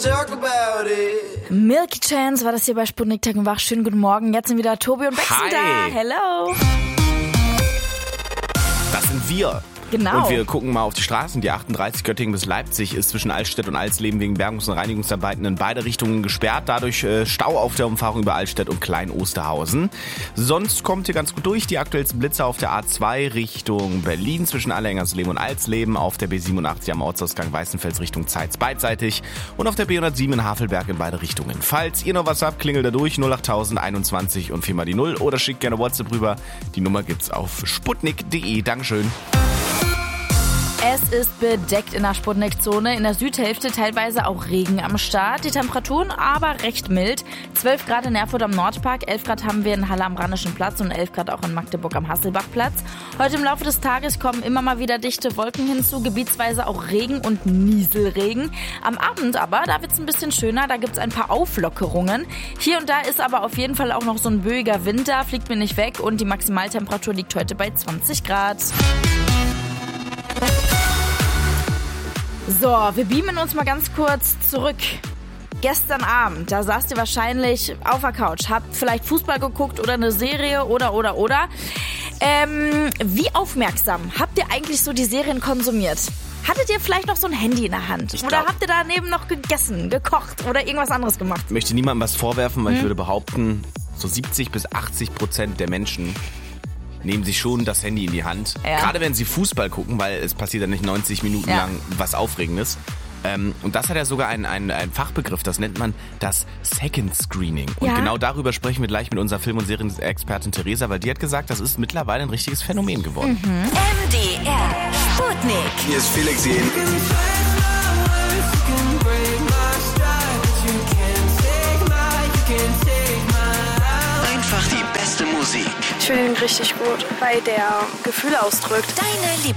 talk about it. Milky Chance war das hier bei Sputnik Tag und Wach. Schönen guten Morgen. Jetzt sind wieder Tobi und Bex da. Hello. Das sind wir. Genau. Und wir gucken mal auf die Straßen. Die 38 Göttingen bis Leipzig ist zwischen Altstedt und Alsleben wegen Bergungs- und Reinigungsarbeiten in beide Richtungen gesperrt. Dadurch Stau auf der Umfahrung über Altstedt und Klein-Osterhausen. Sonst kommt ihr ganz gut durch. Die aktuellsten Blitzer auf der A2 Richtung Berlin zwischen Allerhengersleben und Alsleben. Auf der B87 am Ortsausgang Weißenfels Richtung Zeitz beidseitig. Und auf der B107 in Havelberg in beide Richtungen. Falls ihr noch was habt, klingelt da durch 08000 21 und 4 mal die 0 oder schickt gerne WhatsApp rüber. Die Nummer gibt's auf sputnik.de. Dankeschön. Es ist bedeckt in der Sputnik-Zone. In der Südhälfte teilweise auch Regen am Start. Die Temperaturen aber recht mild. 12 Grad in Erfurt am Nordpark, 11 Grad haben wir in Halle am Rheinischen Platz und 11 Grad auch in Magdeburg am Hasselbachplatz. Heute im Laufe des Tages kommen immer mal wieder dichte Wolken hinzu, gebietsweise auch Regen und Nieselregen. Am Abend aber, da wird es ein bisschen schöner, da gibt es ein paar Auflockerungen. Hier und da ist aber auf jeden Fall auch noch so ein böiger Wind da, fliegt mir nicht weg und die Maximaltemperatur liegt heute bei 20 Grad. So, wir beamen uns mal ganz kurz zurück. Gestern Abend, da saßt ihr wahrscheinlich auf der Couch, habt vielleicht Fußball geguckt oder eine Serie oder. Wie aufmerksam habt ihr eigentlich so die Serien konsumiert? Hattet ihr vielleicht noch so ein Handy in der Hand? Oder habt ihr daneben noch gegessen, gekocht oder irgendwas anderes gemacht? Ich möchte niemandem was vorwerfen, weil ich würde behaupten, so 70-80% der Menschen nehmen sich schon das Handy in die Hand. Ja. Gerade wenn sie Fußball gucken, weil es passiert ja nicht 90 Minuten lang was Aufregendes. Und das hat ja sogar einen Fachbegriff, das nennt man das Second Screening. Und genau darüber sprechen wir gleich mit unserer Film- und Serienexpertin Theresa, weil die hat gesagt, das ist mittlerweile ein richtiges Phänomen geworden. MDR Sputnik. Hier ist Felix Jähn. Einfach die beste Musik. Ich finde ihn richtig gut, weil der Gefühle ausdrückt. Deine